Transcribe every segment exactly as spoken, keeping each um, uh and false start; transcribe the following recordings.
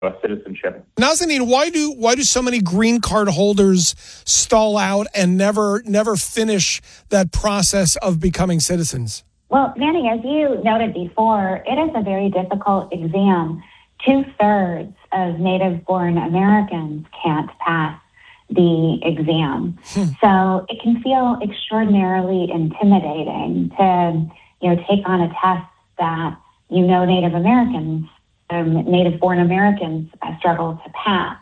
U S citizenship. Nazanin, why do why do so many green card holders stall out and never never finish that process of becoming citizens? Well, Manny, as you noted before, it is a very difficult exam. Two-thirds of native-born Americans can't pass the exam. Hmm. So it can feel extraordinarily intimidating to, you know, take on a test that, you know, Native Americans, um, native-born Americans uh, struggle to pass.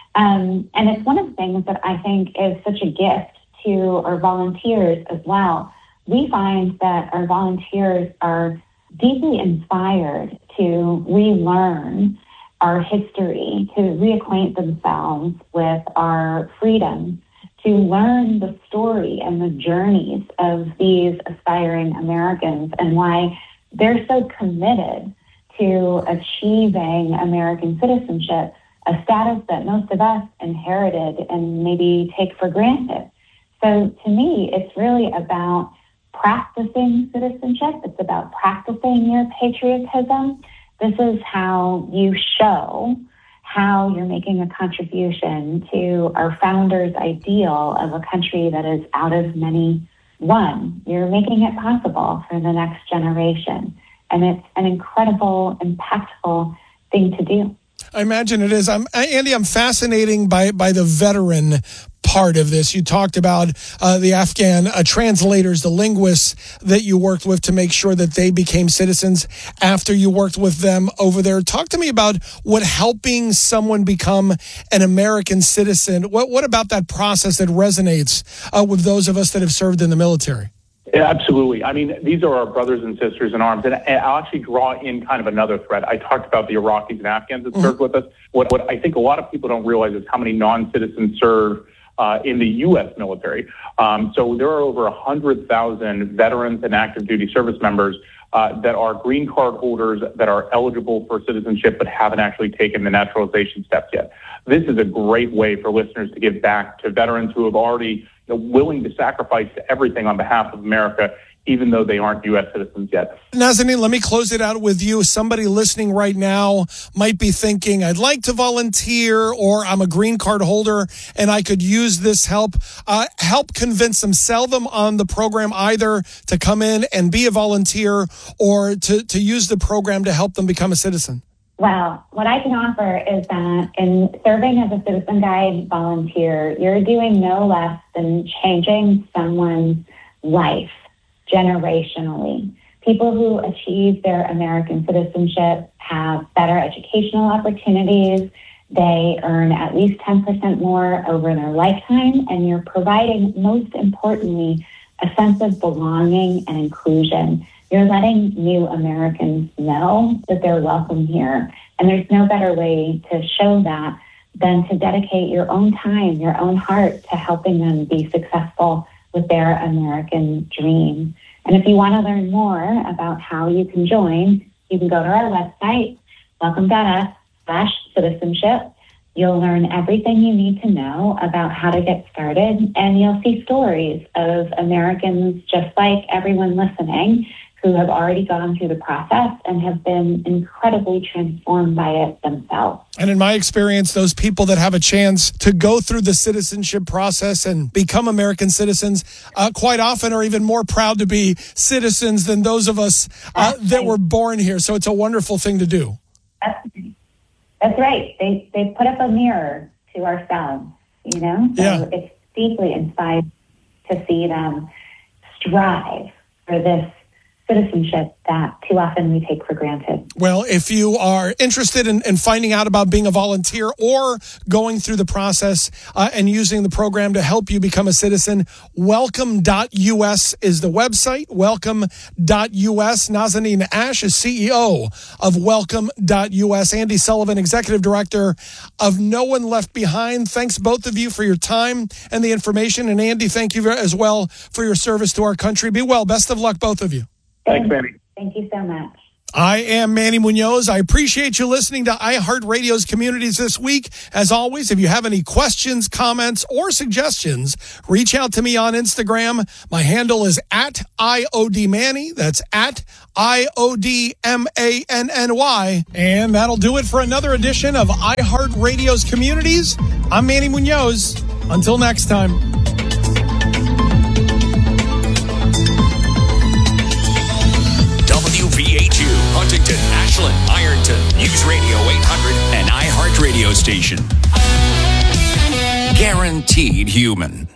Um, and it's one of the things that I think is such a gift to our volunteers as well. We find that our volunteers are deeply inspired to relearn our history, to reacquaint themselves with our freedom, to learn the story and the journeys of these aspiring Americans and why they're so committed to achieving American citizenship, a status that most of us inherited and maybe take for granted. So to me, it's really about practicing citizenship. It's about practicing your patriotism. This is how you show how you're making a contribution to our founders' ideal of a country that is out of many one. You're making it possible for the next generation. And it's an incredible, impactful thing to do. I imagine it is. I'm Andy, I'm fascinated by, by the veteran part of this. You talked about uh, the Afghan uh, translators, the linguists that you worked with to make sure that they became citizens after you worked with them over there. Talk to me about what helping someone become an American citizen. What, what about that process that resonates uh, with those of us that have served in the military? Yeah, absolutely. I mean, these are our brothers and sisters in arms. And I'll actually draw in kind of another thread. I talked about the Iraqis and Afghans that mm-hmm. served with us. What, what I think a lot of people don't realize is how many non-citizens serve uh, in the U S military. Um, so there are over one hundred thousand veterans and active duty service members uh, that are green card holders that are eligible for citizenship but haven't actually taken the naturalization steps yet. This is a great way for listeners to give back to veterans who have already you know, willing to sacrifice everything on behalf of America, even though they aren't U S citizens yet. Nazanin, let me close it out with you. Somebody listening right now might be thinking, I'd like to volunteer, or I'm a green card holder and I could use this help. Uh, help convince them, sell them on the program, either to come in and be a volunteer or to, to use the program to help them become a citizen. Well, what I can offer is that in serving as a Citizen Guide volunteer, you're doing no less than changing someone's life generationally. People who achieve their American citizenship have better educational opportunities. They earn at least ten percent more over their lifetime, and you're providing, most importantly, a sense of belonging and inclusion. You're letting new Americans know that they're welcome here. And there's no better way to show that than to dedicate your own time, your own heart to helping them be successful with their American dream. And if you want to learn more about how you can join, you can go to our website, welcome.us slash citizenship. You'll learn everything you need to know about how to get started, and you'll see stories of Americans just like everyone listening who have already gone through the process and have been incredibly transformed by it themselves. And in my experience, those people that have a chance to go through the citizenship process and become American citizens uh, quite often are even more proud to be citizens than those of us uh, that were born here. So it's a wonderful thing to do. That's, that's right. They, they put up a mirror to ourselves, you know? So yeah. It's deeply inspiring to see them strive for this citizenship that too often we take for granted. Well, if you are interested in, in finding out about being a volunteer or going through the process uh, and using the program to help you become a citizen, welcome dot U S is the website, welcome dot U S. Nazanin Ash is C E O of welcome dot U S. Andy Sullivan, Executive Director of No One Left Behind. Thanks both of you for your time and the information. And Andy, thank you as well for your service to our country. Be well. Best of luck, both of you. Thanks, Manny. Thank you so much. I am Manny Munoz. I appreciate you listening to iHeartRadio's Communities this week. As always, if you have any questions, comments, or suggestions, reach out to me on Instagram. My handle is at I O D Manny. That's at I O D M A N N Y. And that'll do it for another edition of iHeartRadio's Communities. I'm Manny Munoz. Until next time. W V H U, Huntington, Ashland, Ironton, News Radio eight hundred, and iHeart Radio Station. Guaranteed human.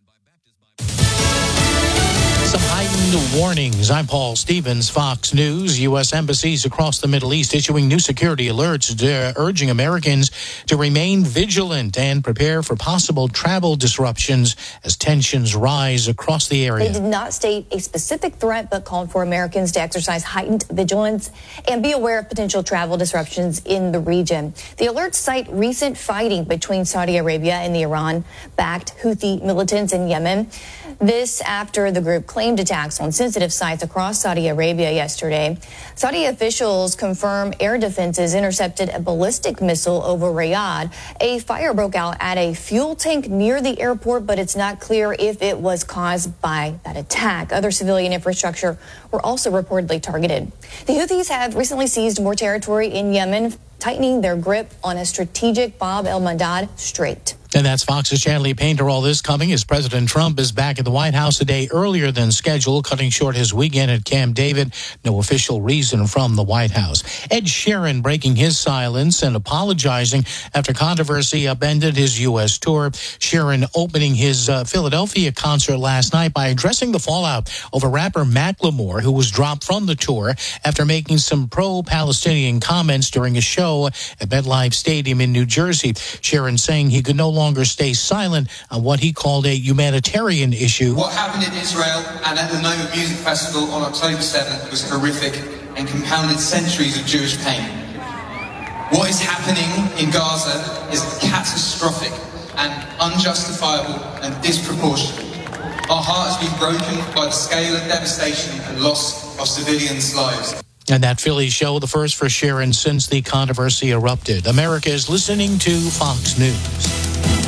Some heightened warnings. I'm Paul Stevens, Fox News. U S embassies across the Middle East issuing new security alerts uh, urging Americans to remain vigilant and prepare for possible travel disruptions as tensions rise across the area. They did not state a specific threat, but called for Americans to exercise heightened vigilance and be aware of potential travel disruptions in the region. The alerts cite recent fighting between Saudi Arabia and the Iran-backed Houthi militants in Yemen. This after the group claimed attacks on sensitive sites across Saudi Arabia yesterday. Saudi officials confirm air defenses intercepted a ballistic missile over Riyadh. A fire broke out at a fuel tank near the airport, but it's not clear if it was caused by that attack. Other civilian infrastructure were also reportedly targeted. The Houthis have recently seized more territory in Yemen, tightening their grip on a strategic Bab el-Mandab Strait. And that's Fox's Chanley Painter. All this coming as President Trump is back at the White House a day earlier than scheduled, cutting short his weekend at Camp David. No official reason from the White House. Ed Sheeran breaking his silence and apologizing after controversy upended his U S tour. Sheeran opening his uh, Philadelphia concert last night by addressing the fallout over rapper Macklemore, who was dropped from the tour after making some pro-Palestinian comments during a show at MetLife Stadium in New Jersey. Sheeran saying he could no longer stay silent on what he called a humanitarian issue. What happened in Israel and at the Noma Music Festival on October seventh was horrific and compounded centuries of Jewish pain. What is happening in Gaza is catastrophic and unjustifiable and disproportionate. Our heart has been broken by the scale of devastation and loss of civilians' lives. And that Philly show, the first for Sheeran since the controversy erupted. America is listening to Fox News.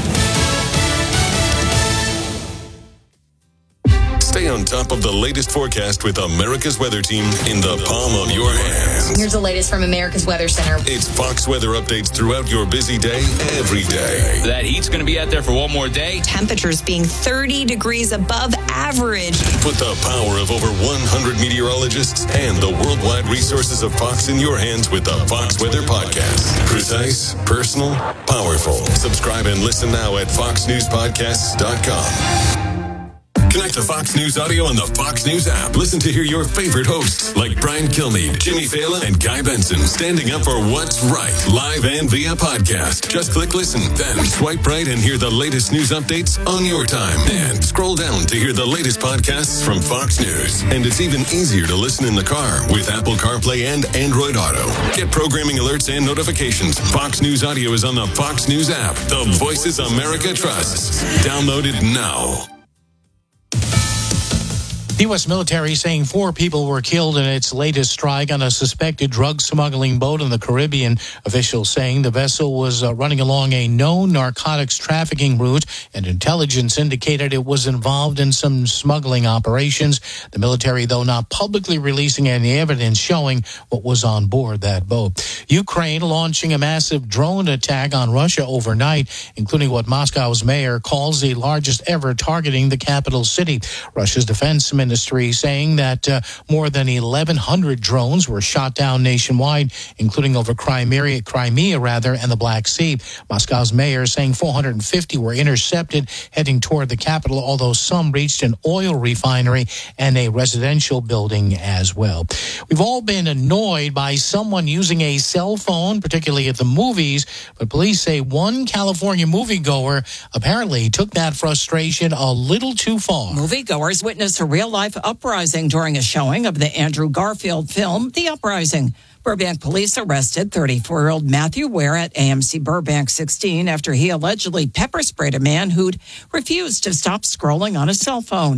Stay on top of the latest forecast with America's Weather Team in the palm of your hands. Here's the latest from America's Weather Center. It's Fox weather updates throughout your busy day, every day. That heat's going to be out there for one more day. Temperatures being thirty degrees above average. Put the power of over one hundred meteorologists and the worldwide resources of Fox in your hands with the Fox Weather Podcast. Precise, personal, powerful. Subscribe and listen now at fox news podcasts dot com. Connect to Fox News Audio on the Fox News app. Listen to hear your favorite hosts like Brian Kilmeade, Jimmy Fallon, and Guy Benson standing up for what's right, live and via podcast. Just click listen, then swipe right and hear the latest news updates on your time. And scroll down to hear the latest podcasts from Fox News. And it's even easier to listen in the car with Apple CarPlay and Android Auto. Get programming alerts and notifications. Fox News Audio is on the Fox News app. The voices America trusts. Download it now. The U S military saying four people were killed in its latest strike on a suspected drug smuggling boat in the Caribbean. Officials saying the vessel was uh, running along a known narcotics trafficking route, and intelligence indicated it was involved in some smuggling operations. The military, though, not publicly releasing any evidence showing what was on board that boat. Ukraine launching a massive drone attack on Russia overnight, including what Moscow's mayor calls the largest ever targeting the capital city. Russia's defense ministry Ministry saying that uh, more than eleven hundred drones were shot down nationwide, including over Crimea, Crimea rather, and the Black Sea. Moscow's mayor saying four hundred fifty were intercepted heading toward the capital, although some reached an oil refinery and a residential building as well. We've all been annoyed by someone using a cell phone, particularly at the movies, but police say one California moviegoer apparently took that frustration a little too far. Moviegoers witnessed a real-life uprising during a showing of the Andrew Garfield film, The Uprising. Burbank police arrested thirty-four-year-old Matthew Ware at A M C Burbank sixteen after he allegedly pepper sprayed a man who'd refused to stop scrolling on his cell phone.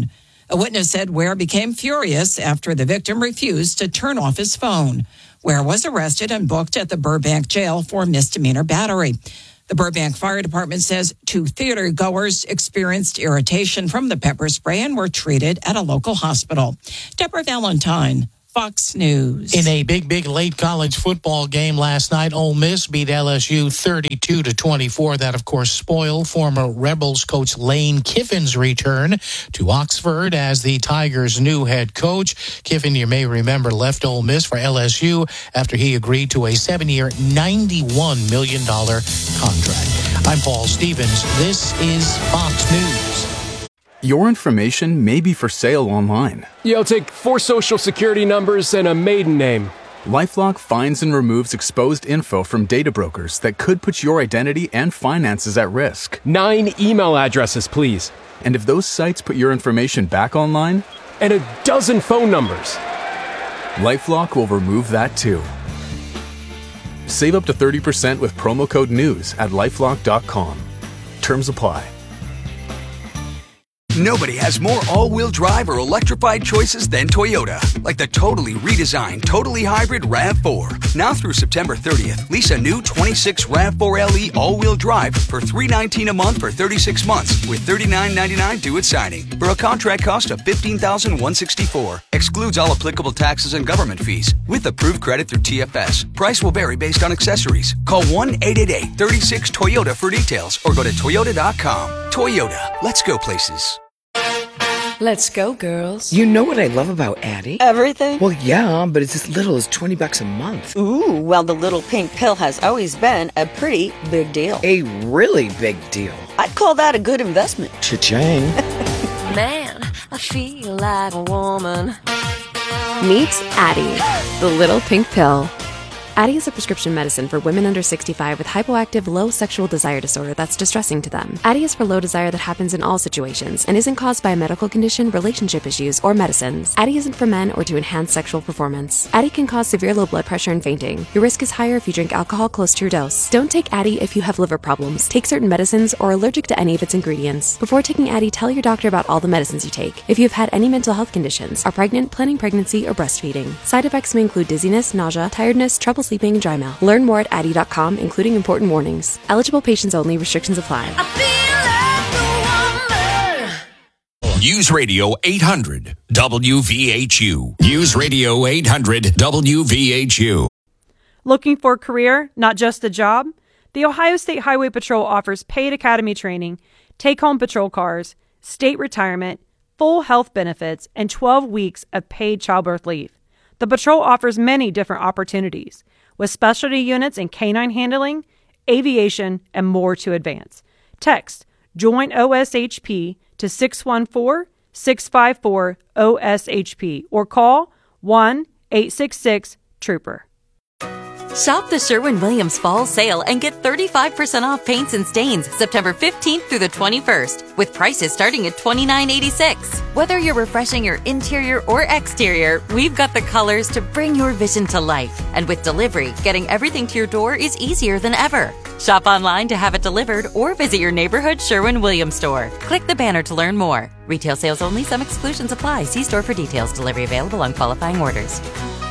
A witness said Ware became furious after the victim refused to turn off his phone. Ware was arrested and booked at the Burbank jail for misdemeanor battery. The Burbank Fire Department says two theater goers experienced irritation from the pepper spray and were treated at a local hospital. Deborah Valentine, Fox News. In a big, big late college football game last night, Ole Miss beat L S U thirty-two to twenty-four. That, of course, spoiled former Rebels coach Lane Kiffin's return to Oxford as the Tigers' new head coach. Kiffin, you may remember, left Ole Miss for L S U after he agreed to a seven-year, ninety-one million dollars contract. I'm Paul Stevens. This is Fox News. Your information may be for sale online. Yeah, I'll take four social security numbers and a maiden name. LifeLock finds and removes exposed info from data brokers that could put your identity and finances at risk. Nine email addresses, please. And if those sites put your information back online? And a dozen phone numbers. LifeLock will remove that too. Save up to thirty percent with promo code NEWS at lifelock dot com. Terms apply. Nobody has more all-wheel drive or electrified choices than Toyota. Like the totally redesigned, totally hybrid RAV four. Now through September thirtieth, lease a new twenty-six RAV four L E all-wheel drive for three hundred nineteen dollars a month for thirty-six months with thirty-nine ninety-nine due at signing for a contract cost of fifteen thousand one hundred sixty-four dollars. Excludes all applicable taxes and government fees with approved credit through T F S. Price will vary based on accessories. Call one eight eight eight, three six, Toyota for details or go to toyota dot com. Toyota, let's go places. Let's go, girls. You know what I love about Addie? Everything? Well, yeah, but it's as little as twenty bucks a month. Ooh, well, the little pink pill has always been a pretty big deal. A really big deal. I'd call that a good investment. Cha-ching. Man, I feel like a woman. Meet Addie, the little pink pill. Addie is a prescription medicine for women under sixty-five with hypoactive low sexual desire disorder that's distressing to them. Addie is for low desire that happens in all situations and isn't caused by a medical condition, relationship issues, or medicines. Addie isn't for men or to enhance sexual performance. Addie can cause severe low blood pressure and fainting. Your risk is higher if you drink alcohol close to your dose. Don't take Addie if you have liver problems, take certain medicines, or are allergic to any of its ingredients. Before taking Addie, tell your doctor about all the medicines you take. If you have had any mental health conditions, are pregnant, planning pregnancy, or breastfeeding. Side effects may include dizziness, nausea, tiredness, trouble sleeping, and dry mouth. Learn more at addie dot com, including important warnings. Eligible patients only. Restrictions apply. News Radio eight hundred W V H U. News Radio eight hundred W V H U. Looking for a career, not just a job? The Ohio State Highway Patrol offers paid academy training, take-home patrol cars, state retirement, full health benefits, and twelve weeks of paid childbirth leave. The patrol offers many different opportunities, with specialty units in canine handling, aviation, and more to advance. Text JOIN O S H P to six one four, six five four, O S H P or call one eight six six, TROOPER. Shop the Sherwin-Williams Fall Sale and get thirty-five percent off paints and stains September fifteenth through the twenty-first, with prices starting at twenty-nine eighty-six. Whether you're refreshing your interior or exterior, we've got the colors to bring your vision to life. And with delivery, getting everything to your door is easier than ever. Shop online to have it delivered or visit your neighborhood Sherwin-Williams store. Click the banner to learn more. Retail sales only. Some exclusions apply. See store for details. Delivery available on qualifying orders.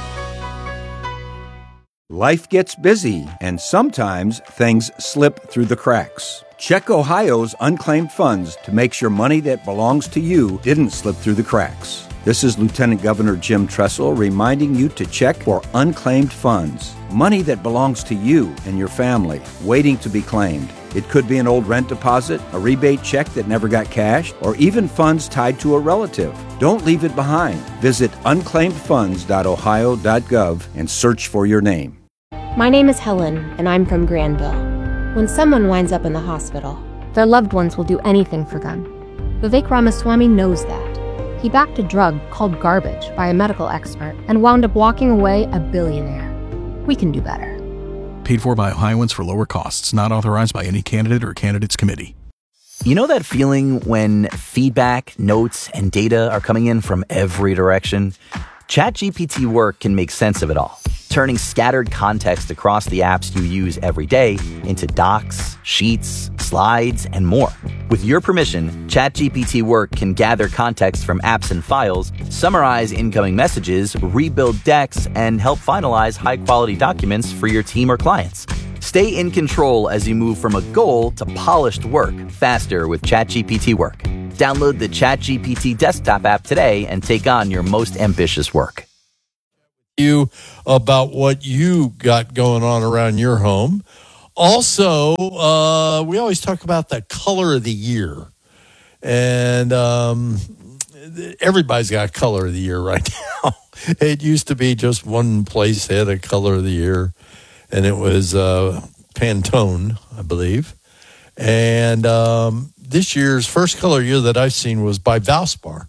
Life gets busy, and sometimes things slip through the cracks. Check Ohio's unclaimed funds to make sure money that belongs to you didn't slip through the cracks. This is Lieutenant Governor Jim Tressel reminding you to check for unclaimed funds. Money that belongs to you and your family, waiting to be claimed. It could be an old rent deposit, a rebate check that never got cashed, or even funds tied to a relative. Don't leave it behind. Visit unclaimed funds dot ohio dot gov and search for your name. My name is Helen, and I'm from Granville. When someone winds up in the hospital, their loved ones will do anything for them. Vivek Ramaswamy knows that. He backed a drug called garbage by a medical expert and wound up walking away a billionaire. We can do better. Paid for by Ohioans for lower costs. Not authorized by any candidate or candidates committee. You know that feeling when feedback, notes, and data are coming in from every direction? ChatGPT Work can make sense of it all, turning scattered context across the apps you use every day into docs, sheets, slides, and more. With your permission, ChatGPT Work can gather context from apps and files, summarize incoming messages, rebuild decks, and help finalize high-quality documents for your team or clients. Stay in control as you move from a goal to polished work faster with ChatGPT Work. Download the ChatGPT desktop app today and take on your most ambitious work. You about what you got going on around your home. Also, uh, we always talk about the color of the year. And um, everybody's got color of the year right now. It used to be just one place had a color of the year, and it was uh, Pantone, I believe. And um, this year's first color year that I've seen was by Valspar.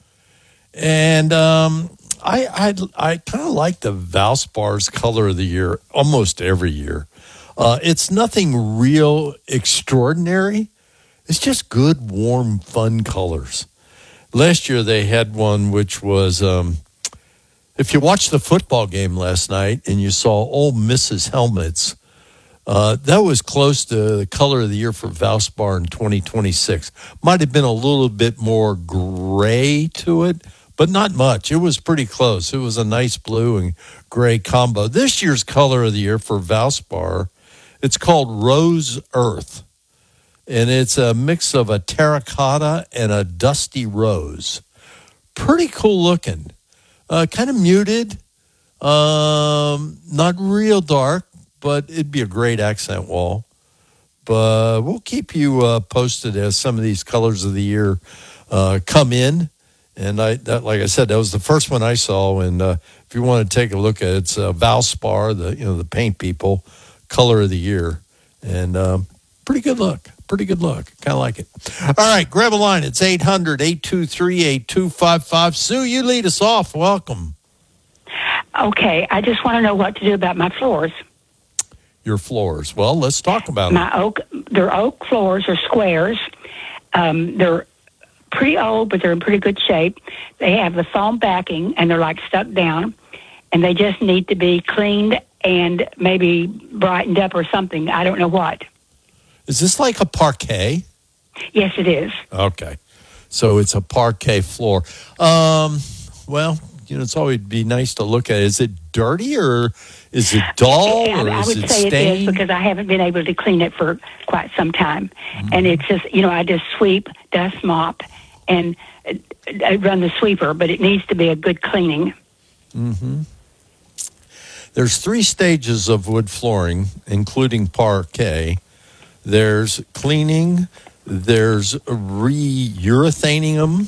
And um, I I, I kind of like the Valspar's color of the year almost every year. Uh, it's nothing real extraordinary. It's just good, warm, fun colors. Last year they had one which was, um, if you watched the football game last night and you saw Ole Miss's helmets, uh, that was close to the color of the year for Valspar in twenty twenty-six. Might have been a little bit more gray to it, but not much. It was pretty close. It was a nice blue and gray combo. This year's color of the year for Valspar, it's called Rose Earth, and it's a mix of a terracotta and a dusty rose. Pretty cool looking. Uh, kind of muted, um, not real dark, but it'd be a great accent wall. But we'll keep you uh, posted as some of these colors of the year uh, come in. And I, that, like I said, that was the first one I saw. And uh, if you want to take a look at it, it's uh, Valspar, the you know the paint people, color of the year, and um, pretty good look. Pretty good look. Kind of like it. All right, grab a line. It's eight hundred, eight two three, eight two five five. Sue, you lead us off. Welcome. Okay, I just want to know what to do about my floors. Your floors. Well, let's talk about my them. oak. They're oak floors or squares. Um, they're pretty old, but they're in pretty good shape. They have the foam backing, and they're like stuck down, and they just need to be cleaned and maybe brightened up or something. I don't know what. Is this like a parquet? Yes, it is. Okay. So it's a parquet floor. Um, well, you know, it's always be nice to look at. Is it dirty or is it dull I, or I is would it say stained? it is because I haven't been able to clean it for quite some time. Mm-hmm. And it's just, you know, I just sweep, dust mop, and I run the sweeper, but it needs to be a good cleaning. Mm-hmm. There's three stages of wood flooring, including parquet. There's cleaning, there's re-urethaning them,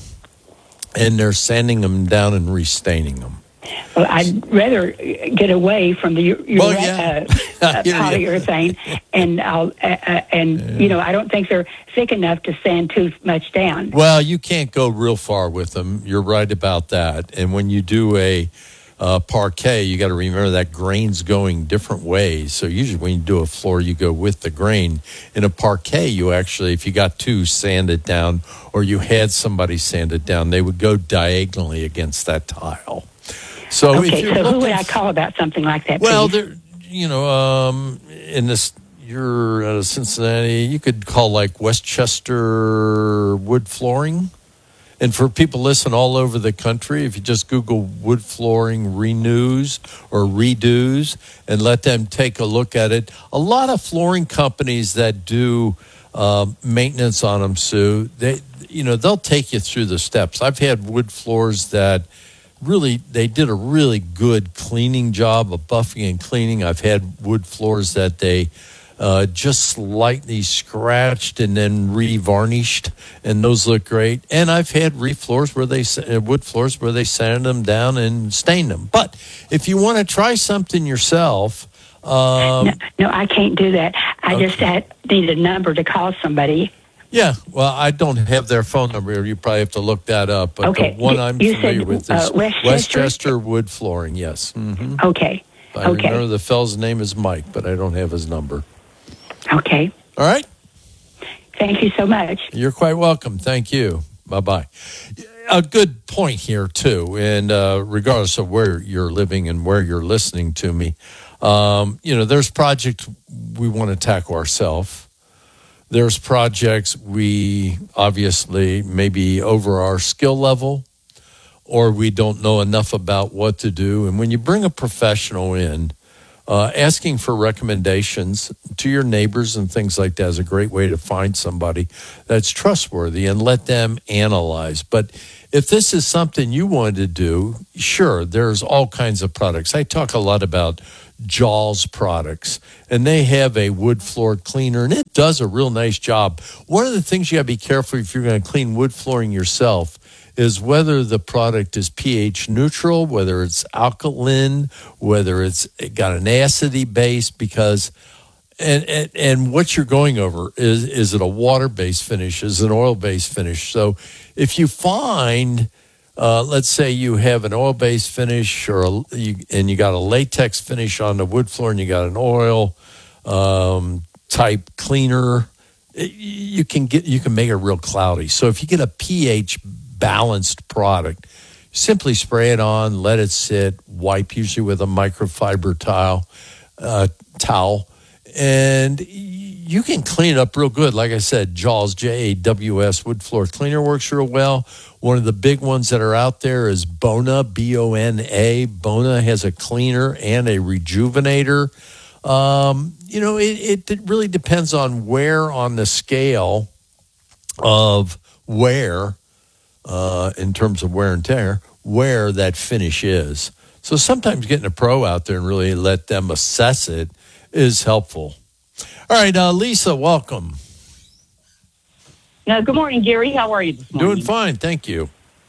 and there's sanding them down and restaining them. Well, I'd rather get away from the ure- well, yeah. uh, uh, polyurethane, and I'll uh, uh, and yeah. you know I don't think they're thick enough to sand too much down. Well, you can't go real far with them. You're right about that. And when you do a uh, parquet, you got to remember that grain's going different ways. So usually when you do a floor, you go with the grain. In a parquet, you actually, if you got to sand it down, or you had somebody sand it down, they would go diagonally against that tile. So okay, if so who would I call about something like that? Well, please? there, you know, um, in this, you're out of Cincinnati, you could call like Westchester Wood Flooring. And for people listening all over the country, if you just Google wood flooring renews or redos and let them take a look at it, a lot of flooring companies that do uh, maintenance on them, Sue, they, you know, they'll take you through the steps. I've had wood floors that really, they did a really good cleaning job of buffing and cleaning. I've had wood floors that they uh, just slightly scratched and then re-varnished, and those look great. And I've had re-floors where they, uh, wood floors where they sanded them down and stained them. But if you want to try something yourself, um, no, no, I can't do that. I okay. just had, need a number to call somebody. Yeah, well, I don't have their phone number. You probably have to look that up. But okay. the one I'm you familiar said, with is uh, Westchester? Westchester Wood Flooring, yes. Mm-hmm. Okay. I okay. remember the fellow's name is Mike, but I don't have his number. Okay. All right. Thank you so much. You're quite welcome. Thank you. Bye-bye. A good point here, too, and uh, regardless of where you're living and where you're listening to me, um, you know, there's projects we want to tackle ourselves. There's projects we obviously maybe over our skill level, or we don't know enough about what to do. And when you bring a professional in, uh, asking for recommendations to your neighbors and things like that is a great way to find somebody that's trustworthy and let them analyze. But if this is something you wanted to do, sure, there's all kinds of products. I talk a lot about Jaws products, and they have a wood floor cleaner, and it does a real nice job. One of the things you got to be careful if you're going to clean wood flooring yourself is whether the product is pH neutral, whether it's alkaline, whether it's got an acidity base, because and, and and what you're going over is is it a water-based finish, is it an oil-based finish? So if you find, uh, let's say you have an oil-based finish, or a, you, and you got a latex finish on the wood floor, and you got an oil um, type cleaner, it, you can get you can make it real cloudy. So if you get a pH balanced product, simply spray it on, let it sit, wipe usually with a microfiber towel, uh, towel, and you can clean it up real good. Like I said, Jaws, J A W S wood floor cleaner works real well. One of the big ones that are out there is Bona, B O N A. Bona has a cleaner and a rejuvenator. Um, you know, it, it really depends on where on the scale of where, uh, in terms of wear and tear, where that finish is. So sometimes getting a pro out there and really let them assess it is helpful. All right, uh, Lisa, welcome. No, good morning, Gary. How are you this morning? Doing fine, thank you.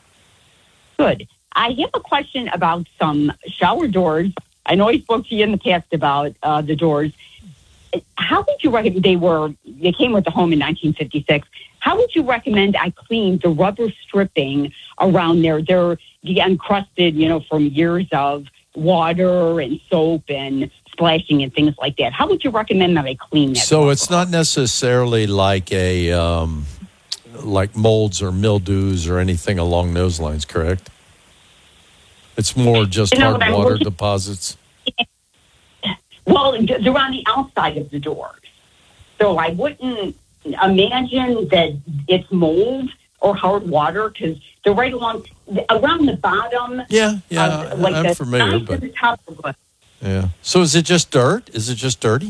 Good. I have a question about some shower doors. I know I spoke to you in the past about uh, the doors. How would you recommend, they were, they came with the home in nineteen fifty-six. How would you recommend I clean the rubber stripping around there? They're encrusted, you know, from years of water and soap and splashing and things like that. How would you recommend that I clean that? So it's not necessarily like a um, like molds or mildews or anything along those lines, correct? It's more just You know, hard I'm water looking- deposits. Well, they're on the outside of the doors. So I wouldn't imagine that it's mold or hard water because they're right along, around the bottom. Yeah, yeah, of, like I'm the familiar, sides but- of the top of the, Yeah. So is it just dirt? Is it just dirty?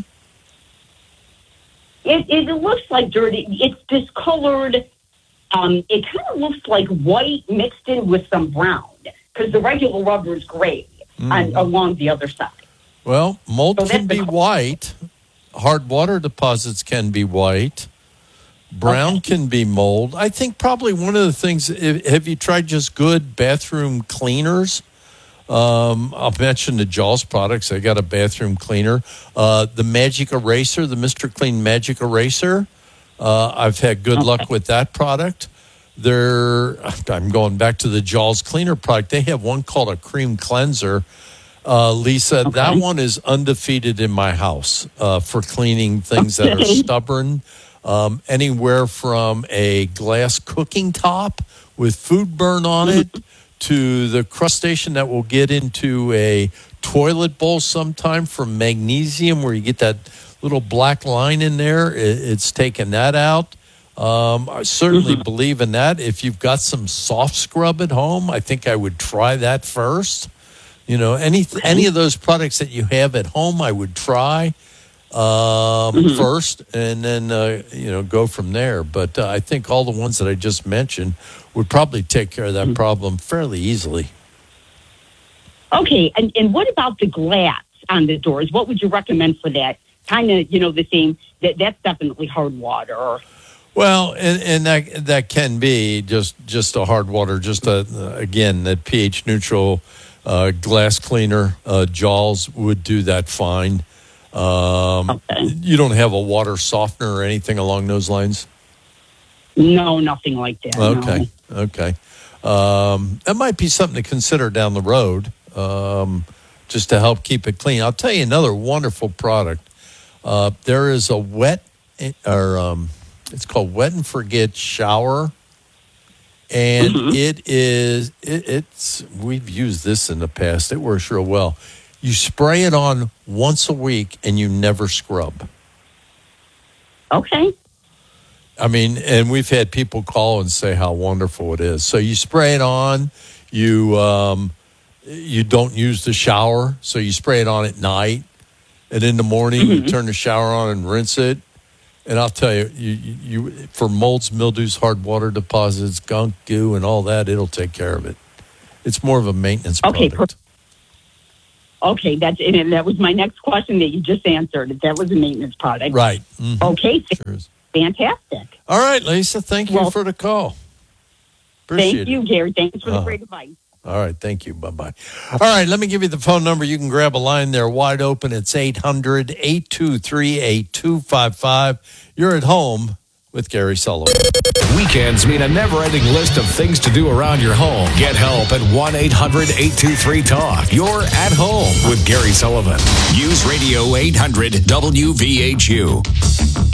It, it looks like dirty. It's discolored. Um, it kind of looks like white mixed in with some brown because the regular rubber is gray Mm. on, along the other side. Well, mold So can that's be the- white. Hard water deposits can be white. Brown can be mold. I think probably one of the things, if- have you tried just good bathroom cleaners? Um, I'll mention the Jaws products. I got a bathroom cleaner. Uh, the Magic Eraser, the Mister Clean Magic Eraser. Uh, I've had good luck with that product. They're, I'm going back to the Jaws cleaner product. They have one called a cream cleanser. Uh, Lisa, Okay. that one is undefeated in my house uh, for cleaning things that are Okay. stubborn. Um, anywhere from a glass cooking top with food burn on it to the crustation that will get into a toilet bowl sometime from magnesium where you get that little black line in there. It, it's taken that out. Um, I certainly believe in that. If you've got some soft scrub at home, I think I would try that first. You know, any any of those products that you have at home, I would try um, Mhm. first, and then uh, you know go from there. But uh, I think all the ones that I just mentioned would probably take care of that problem fairly easily. Okay, and, and what about the glass on the doors? What would you recommend for that? Kind of, you know, the same, that, that's definitely hard water. Well, and, and that that can be just just a hard water, just a, again that pH neutral uh, glass cleaner. Uh, Jaws would do that fine. Um, You don't have a water softener or anything along those lines? No, nothing like that. Okay, okay. Um, that might be something to consider down the road, um, just to help keep it clean. I'll tell you another wonderful product. Uh, there is a wet, or um, it's called Wet and Forget shower, and it is it, it's. We've used this in the past. It works real well. You spray it on once a week, and you never scrub. Okay. I mean, and we've had people call and say how wonderful it is. So you spray it on. You um, you don't use the shower, so you spray it on at night, and in the morning mm-hmm. you turn the shower on and rinse it. And I'll tell you, you, you, you for molds, mildews, hard water deposits, gunk, goo, and all that, it'll take care of it. It's more of a maintenance okay, product. Per- okay, that's and that was my next question that you just answered. That was a maintenance product, right? Mm-hmm. Okay, sure is. Fantastic. All right, Lisa, thank you well, for the call. Appreciate thank you, it. Gary. Thanks for uh-huh. the great advice. All right, thank you. Bye-bye. All right, let me give you the phone number. You can grab a line there wide open. It's eight hundred, eight two three, eight two five five. You're at home with Gary Sullivan. Weekends mean a never-ending list of things to do around your home. Get help at one eight hundred, eight two three, talk. You're at home with Gary Sullivan. News Radio eight hundred W V H U.